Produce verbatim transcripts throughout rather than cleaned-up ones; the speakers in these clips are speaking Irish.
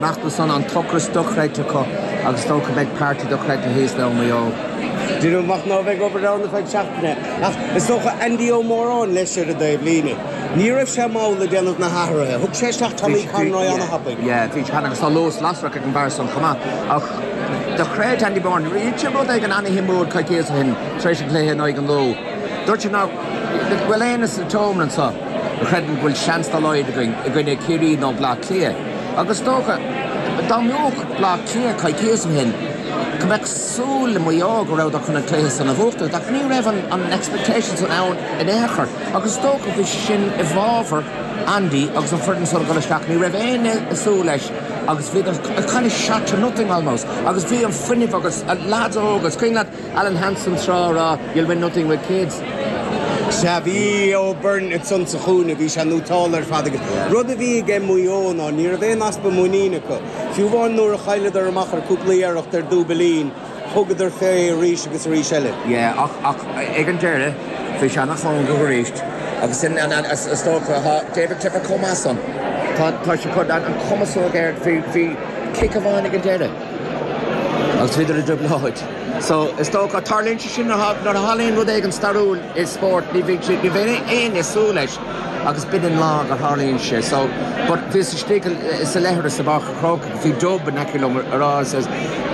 Nacht son an tokras dochreite ko agus sto ka big party dochreite his down my own. Do you mag no weg op around the fight chapne. Ach, is toch Andy O'Moran lesser de Davline. Nírah sem mála déanamh na háthaithe. Thug sé teach Tommy Conroy anna happig. Yeah, bhí hanna sa los last rock an Barson come ach the crowd Andy Bourne reach about ag an anna himúd caiice hin treis léthe ag an lo. Dúirt ná bhfuil éanas a tómran sa. The crowd bhfuil seans dá leid a gine cirí nó blá clia. Agus tócha dá miúch blá clia caiice hin. Cymryd sŵl yn mwy o gwrdd ac yn y cleis yn y fwrdd, ac ni ref an expectations yn awn yn echer. Ac ys dog o fi sy'n efofer Andy, ac ys yn ffyrdd yn sôn gael ysgach, ni ref ein y sŵl eich, ac ys fydd yn cael ei shot to nothing almost, ac ys fydd yn ffynif ac ys lads o ogos, cyn lad Alan Hansen tra ra, you'll win nothing with kids. Sa fi o Burn at son sa chwn, fi siya nw taler fadig. Rod a fi gen mwy o na, ni ref ein aspa mwynina ko. Fiw fan nw'r chailad ar ymach ar cwpla iarach dar dw Belin, hwgad ar ffe rhys agos rhys ele. Ie, ac, ac, ag yn dere, fi siya na chwn gyfrist, agos yn ystod David Clifford Comason. Ta siya cwrdd an Comason gerd, fi cic a fan ag yn dere. Agos fi ddod y dribl hoed. So, ystod ka tarlin sy'n nar halin rwyd ag yn starwl i sport, ni fi ein i sŵleis, agos byd yn lag ar harlin sy'n. So, but fi sy'n stigl, is a leher is a bach crog, fi job yn acil om ar says,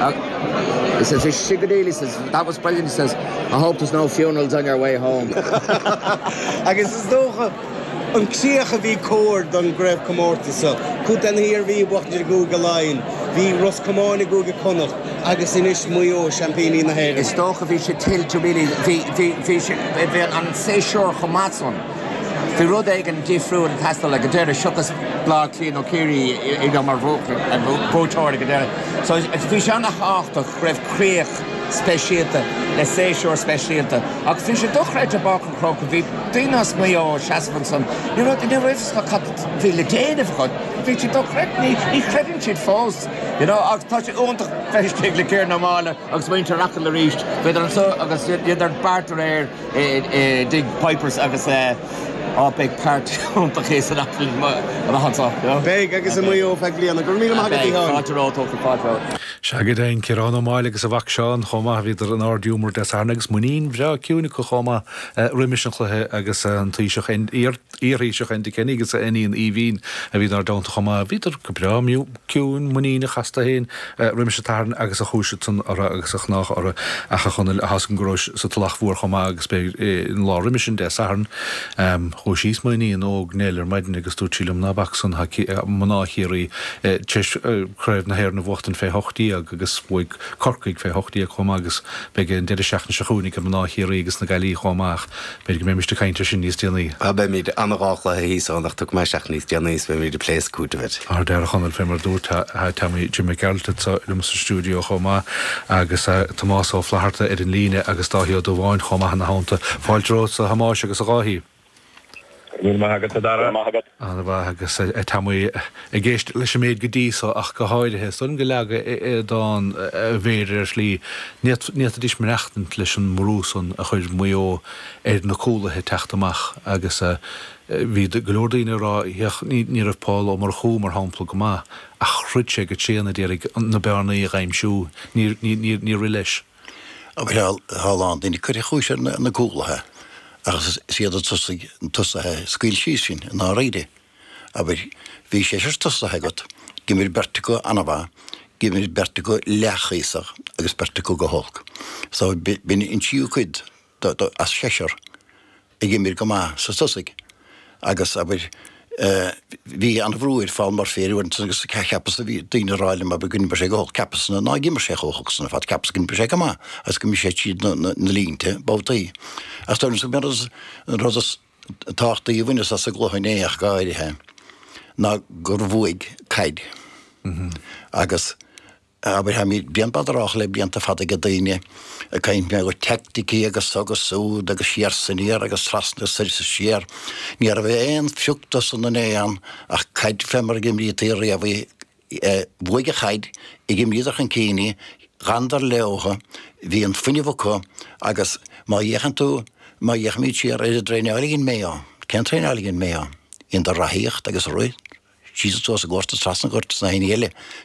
he says, he shigadili says, that was brilliant, he says, I hope there's no funerals on your way home. Agos ystod an csiach a fi cord an gref comorta so. Cwt an hir fi bwach dyr Google Line, fi ros comorni Google Connacht, agos in ish mwy o champagne na her. Ystod a fi sy'n tilt to really, fi an se siwr chomatson. Fi rwyd eich yn diffrw yn castel ag ydera siwcas blag clyn o ciri i gam ar fwc yn bwtor ag ydera. So fi sy'n a hacht o gref crech specialta, le se siwr specialta. Ac fi sy'n dochreit a bach yn croc fi dynas mwy o siasfanson. Ni rwyd yn rwyfs ga cat fi le dyn efo chod. Fi sy'n dochreit ni chredyn sy'n ffos. You know, ac ta sy'n ontach festig le cyr normal ac sy'n mynd racl yr eist. Fydd yn so, ac sy'n barter er dig pipers ac sy'n a big part on the case of Apple and a hands off, yeah. Big, I guess I'm way off actually on the green magazine. Big, talk to five out. Shagadein Kirano Malik a vakshan, Homa vidar an ardumur des Harnegs Munin, Vja Kunik Homa, remission agus an Tishach and ear earishach and Kenigas any in Evin, a vidar down to Homa vidar Cabramu, Kun, Munin, Hastahin, Remishatarn, agus a Hushaton or Agasach or Achachon Hasken Grosh, Sotlach War Homa in law remission des Harn. Um, Hoshis money and og Neller, Maiden Negastuchilum Nabakson, Haki Monahiri, Chesh Crave Naher and Wachten Fe Hochti, agus Wig Corkig Fe Hochti, Homagus, Begin Dedishach Shahunik, Monahiri, Nagali, Homach, Beg Memish to Kaintishin is Dilly. I bet me the Anarachla, he's on the took my Shachnis, Janis, when we the place good of it. Are there a hundred femmer do Tammy Jimmy Galtet, Lums Studio Homa, Agus Tomaso Flaharta, Edin Line, Agustahio Dovine, Homa and the Hunter, Faltros, Hamash, Agus Rahi. Níl maithagad a dara. An bha agus e tamui e geist leis a méid godí so ach go háirithe son go leaga e dán bhéidir slí níat a dis mreachtant leis an mrúson a chuir mui ó er na cólathe teachtamach agus hí de glódaíine rá ní rah Paul ó mar chó mar hampla go má ach chruid sé go tséanna déirigh na bearna í ghaimsú ní ri leis. A bhfuil hálan daoine chuir chúise na cólathe. Agus siad a tusathe scuilsísin in áréide. Aber bhí sé sé tusathe got, gimir bertigo anabha, gimir bertigo leachísach agus bertigo go holk. So bin in tíú cuid as séisiir i gimir go má sa tusig. Agus aber bhí an bhrúir fáil mar féir agus ceapas a bhí daoine ráile a beginn be sé go hol capas na ná gimar sé chóchasna fat capas ginn be sé go má as go mi sé tíad na línte bátaí. As tá sa meras rodas táchta í bhaine sa glóthain éach gáirithe ná gur bhuaig caid. Agus aber ha mi bian badrach le bian ta fada gadaine a kain me go tactiki agus agus so agus siersenir agus trasna ser sier ni ar ve ein fjukta sunna nean ach kaid femmer gemriteria vi bhuaig caid i gemridach an céine randar leoge vi an funnivoko agus ma jechantu ma jechmit sier is dreinaligin mea ken treinaligin mea in der rahicht agus roit sí tú a gcósta trasna gurt na héile